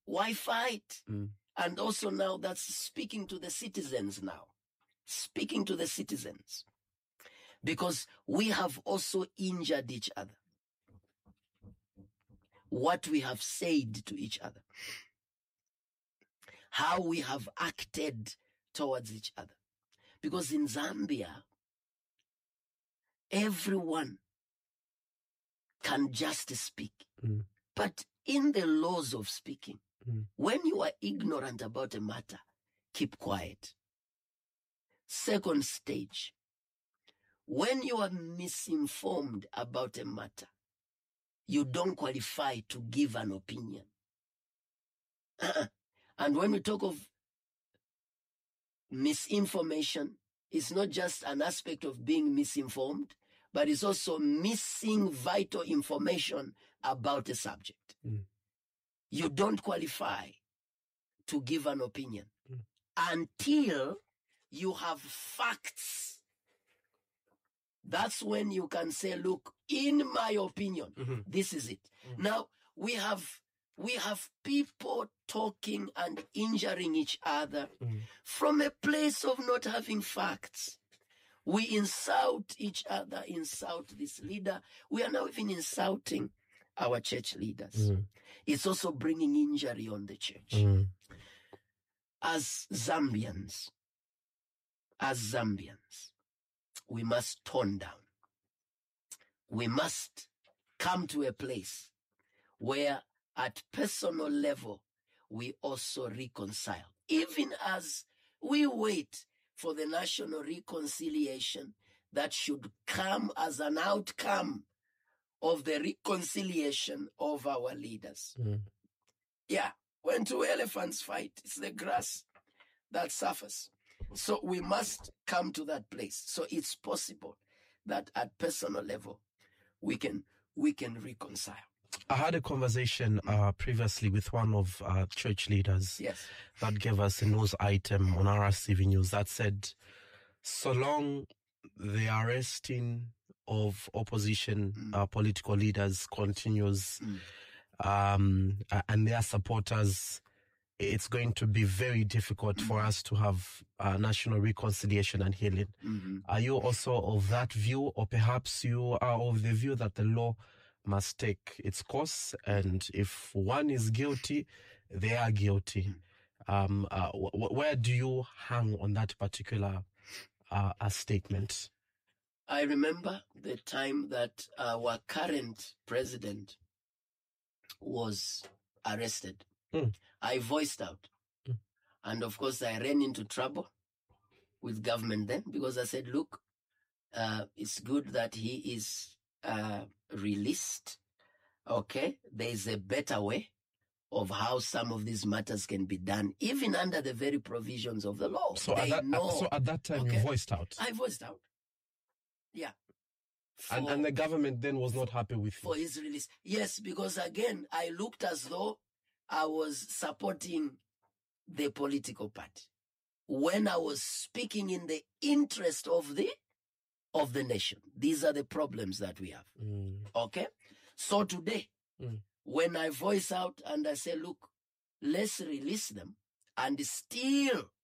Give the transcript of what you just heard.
Why fight? And also now that's speaking to the citizens now. Speaking to the citizens. Because we have also injured each other. What we have said to each other. How we have acted towards each other. Because in Zambia, everyone can just speak. But in the laws of speaking, when you are ignorant about a matter, keep quiet. Second stage, when you are misinformed about a matter, you don't qualify to give an opinion. And when we talk of misinformation, it's not just an aspect of being misinformed, but it's also missing vital information about a subject. You don't qualify to give an opinion until you have facts. That's when you can say, look, in my opinion, this is it. Now, we have people talking and injuring each other from a place of not having facts. We insult each other, insult this leader. We are now even insulting our church leaders. It's also bringing injury on the church. As Zambians, we must tone down. We must come to a place where at personal level, we also reconcile. Even as we wait for the national reconciliation that should come as an outcome of the reconciliation of our leaders. Yeah, when two elephants fight, it's the grass that suffers. So we must come to that place. So it's possible that at personal level, we can reconcile. I had a conversation previously with one of church leaders that gave us a news item on RCV News that said, so long the arresting of opposition political leaders continues and their supporters, it's going to be very difficult for us to have national reconciliation and healing. Are you also of that view, or perhaps you are of the view that the law must take its course, and if one is guilty, they are guilty? Where do you hang on that particular statement? I remember the time that our current president was arrested. I voiced out. And of course, I ran into trouble with government then, because I said, look, it's good that he is released. Okay, there is a better way of how some of these matters can be done, even under the very provisions of the law. So at that time, you voiced out? I voiced out. Yeah. And the government then was not happy with for his release. Yes, because again, I looked as though I was supporting the political party when I was speaking in the interest of the nation. These are the problems that we have. Okay? So today, when I voice out and I say, look, let's release them and still